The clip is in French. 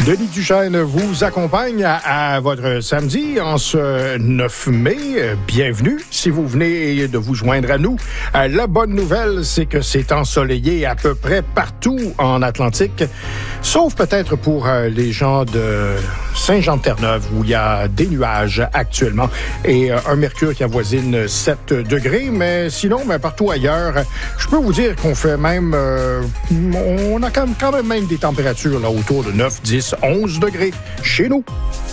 Denis Duchesne vous accompagne à votre samedi en ce 9 mai. Bienvenue si vous venez de vous joindre à nous. La bonne nouvelle, c'est que c'est ensoleillé à peu près partout en Atlantique, sauf peut-être pour les gens de Saint-Jean-de-Terre-Neuve où il y a des nuages actuellement et un mercure qui avoisine 7 degrés. Mais sinon, partout ailleurs, je peux vous dire qu'on fait même... on a quand même des températures là autour de 9, 10, 11 degrés chez nous.